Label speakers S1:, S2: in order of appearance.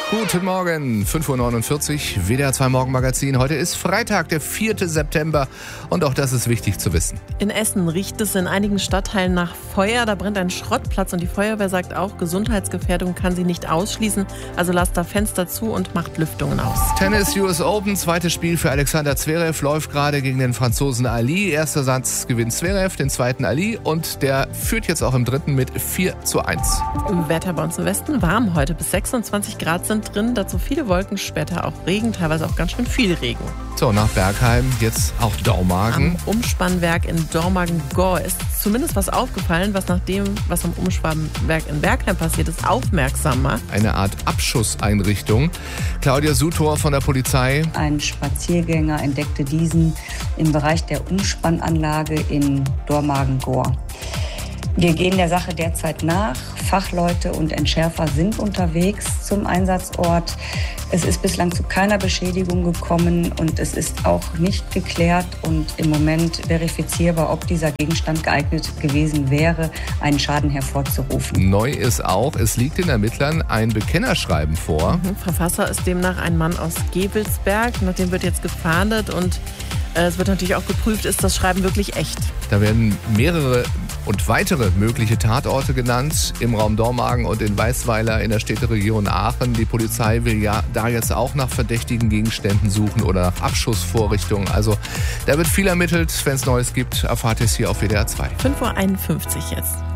S1: Guten Morgen, 5.49 Uhr, WDR 2 Morgenmagazin. Heute ist Freitag, der 4. September und auch das ist wichtig zu wissen.
S2: In Essen riecht es in einigen Stadtteilen nach Feuer. Da brennt ein Schrottplatz und die Feuerwehr sagt auch, Gesundheitsgefährdung kann sie nicht ausschließen. Also lasst da Fenster zu und macht Lüftungen aus.
S1: Tennis US Open, zweites Spiel für Alexander Zverev, läuft gerade gegen den Franzosen Ali. Erster Satz gewinnt Zverev, den zweiten Ali und der führt jetzt auch im dritten mit 4:1.
S2: Im Wetter bei uns im Westen warm heute, bis 26 Grad sind drin, dazu viele Wolken, später auch Regen, teilweise auch ganz schön viel Regen.
S1: So, nach Bergheim jetzt auch Dormagen.
S2: Am Umspannwerk in Dormagen-Gohr ist zumindest was aufgefallen, was nach dem, was am Umspannwerk in Bergheim passiert ist, aufmerksamer.
S1: Eine Art Abschusseinrichtung. Claudia Sutor von der Polizei.
S3: Ein Spaziergänger entdeckte diesen im Bereich der Umspannanlage in Dormagen-Gohr. Wir gehen der Sache derzeit nach. Fachleute und Entschärfer sind unterwegs zum Einsatzort. Es ist bislang zu keiner Beschädigung gekommen und es ist auch nicht geklärt und im Moment verifizierbar, ob dieser Gegenstand geeignet gewesen wäre, einen Schaden hervorzurufen.
S1: Neu ist auch, es liegt den Ermittlern ein Bekennerschreiben vor.
S2: Verfasser ist demnach ein Mann aus Gevelsberg. Nach dem wird jetzt gefahndet und es wird natürlich auch geprüft, ist das Schreiben wirklich echt.
S1: Da werden mehrere und weitere mögliche Tatorte genannt im Raum Dormagen und in Weißweiler in der Städteregion Aachen. Die Polizei will ja da jetzt auch nach verdächtigen Gegenständen suchen oder nach Abschussvorrichtungen. Also da wird viel ermittelt. Wenn es Neues gibt, erfahrt ihr es hier auf WDR 2.
S2: 5:51 Uhr jetzt.